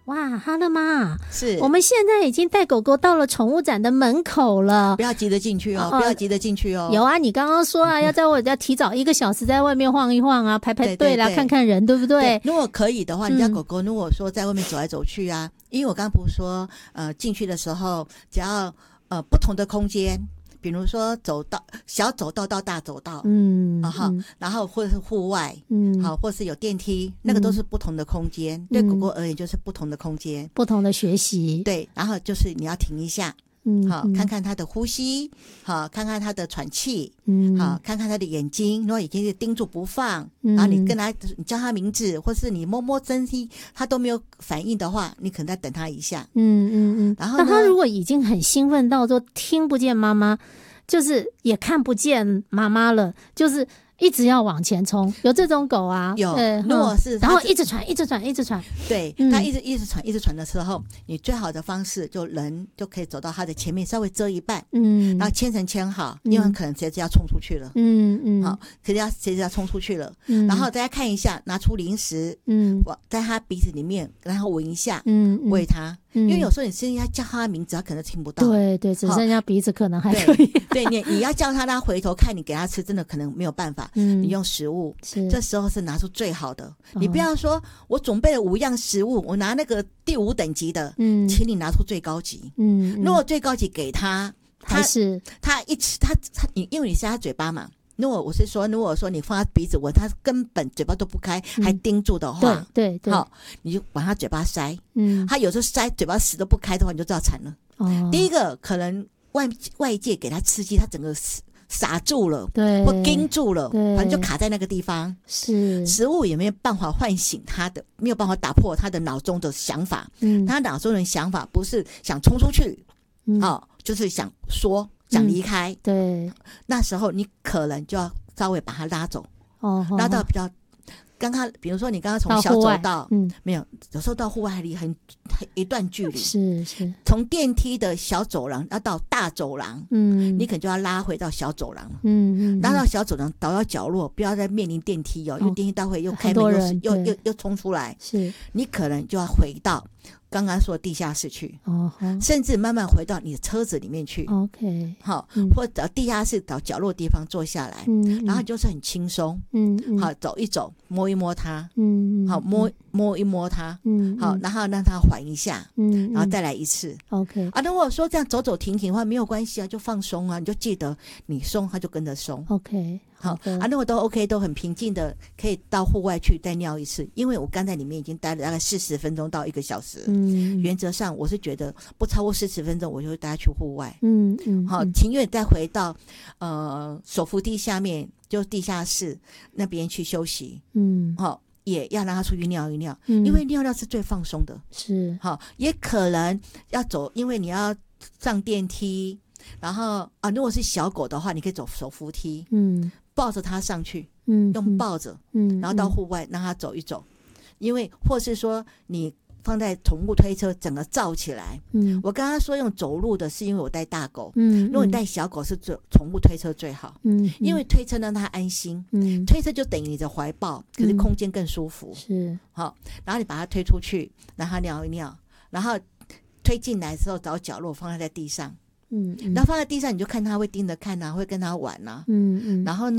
哇，哈乐妈， 是我们现在已经带狗狗到了宠物展的门口了不。要急着进去哦，不要急着进去哦。 有啊，你刚刚说啊，要在我家提早1个小时在外面晃一晃啊，排队啦， 对看看人，对不对？ 如果可以的话，你家狗狗如果说在外面走来走去啊，因为我刚刚不是说进去的时候只要不同的空间。比如说小走道到大走道，然后或者是户外，好，或是有电梯，那个都是不同的空间。对狗狗而言，就是不同的空间， 不同的学习。 对，然后就是你要停一下，好，看看它的呼吸，好，看看它的喘气，好，看看它的眼睛，如果眼睛盯住不放，然后你叫它名字，或是你摸摸身体，它都没有反应的话，你可能再等它一下。然后呢， 那它如果已经很兴奋到说听不见妈妈，就是也看不见妈妈了，就是一直要往前冲，有这种狗啊？ 有，如果是然后一直喘，一直喘，一直喘， 对，它一直喘，一直喘的时候，你最好的方式就人就可以走到它的前面，稍微遮一半，然后牵绳牵好，因为可能随时要冲出去了，好，随时要冲出去了，然后大家看一下，拿出零食，在它鼻子里面，然后闻一下，喂它。因为有时候你声音要叫他的名字，他可能听不到。 对对，只剩下鼻子可能还可以。 对，你要叫他回头看你给他吃，真的可能没有办法。你用食物，这时候是拿出最好的。你不要说我准备了5样食物，我拿那个第5等级的，请你拿出最高级。如果最高级给他，他一吃因为你塞他嘴巴嘛。如果说你放他鼻子闻，他根本嘴巴都不开，还盯住的话， 对， 好，你就往他嘴巴塞，他有时候塞嘴巴死都不开的话，你就知道惨了。第一个可能外界给他刺激，他整个傻住了， 对， 或盯住了，反正就卡在那个地方。 是食物也没有办法唤醒他的，没有办法打破他的脑中的想法。他脑中的想法不是想冲出去，就是想离开， 对， 那时候你可能就要稍微把它拉走，拉到比较刚刚，比如说你刚刚从小走道，没有时候到户外还离很一段距离， 是从电梯的小走廊要到大走廊，你可能就要拉回到小走廊，拉到小走廊倒到角落，不要再面临电梯因为电梯待会又开门又冲出来， 是你可能就要回到刚刚说的地下室去，甚至慢慢回到你的车子里面去 ，OK， 好，或者地下室找角落地方坐下来，然后就是很轻松，好，走一走，摸一摸它，好，摸一摸它，好，然后让它缓一下，然后再来一次 ，OK， 如果说这样走走停停的话没有关系啊，就放松啊，你就记得你松它就跟着松 ，OK， 好如果都 OK 都很平静的，可以到户外去再尿一次，因为我刚在里面已经待了大概40分钟到1个小时，原则上我是觉得不超过40分钟我就会带他去户外，好，情愿再回到手扶梯下面就地下室那边去休息，好，也要让他出去尿一尿，因为尿尿是最放松的， 是好， 也可能要走，因为你要上电梯，然后如果是小狗的话，你可以走手扶梯，抱着它上去，用抱着，然后到户外让它走一走，因为或是说你放在宠物推车整个罩起来，我刚刚说用走路的是因为我带大狗，如果你带小狗是宠物推车最好，因为推车让它安心，推车就等于你的怀抱，可是空间更舒服， 是好，然后你把它推出去，让它尿一尿，然后推进来的时候找角落放在地上，然后放在地上你就看它会盯着看啊，会跟它玩啊，然后呢